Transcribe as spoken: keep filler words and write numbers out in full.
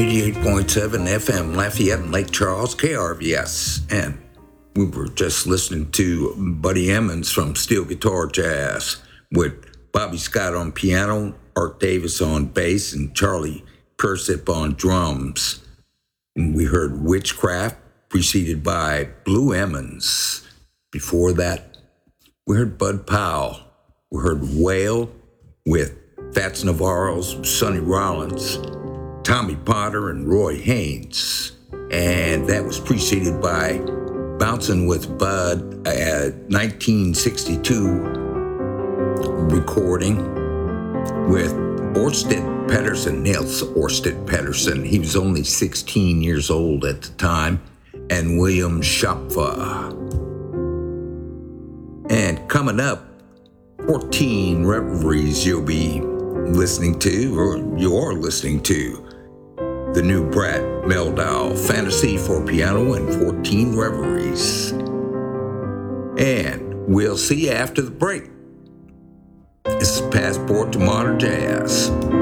eighty-eight point seven F M Lafayette and Lake Charles, K R V S. And we were just listening to Buddy Emmons from Steel Guitar Jazz with Bobby Scott on piano, Art Davis on bass, and Charlie Persip on drums. And we heard Witchcraft, preceded by Blue Emmons. Before that, we heard Bud Powell. We heard Whale with Fats Navarro's Sonny Rollins, Tommy Potter, and Roy Haynes. And that was preceded by Bouncing with Bud, a nineteen sixty-two recording with Orsted Pedersen, Nils Orsted Pedersen. He was only sixteen years old at the time, and William Schopfer. And coming up, fourteen Reveries you'll be listening to, or you're listening to, the new Brad Mehldau Fantasy for Piano and fourteen Reveries. And we'll see you after the break. This is Passport to Modern Jazz.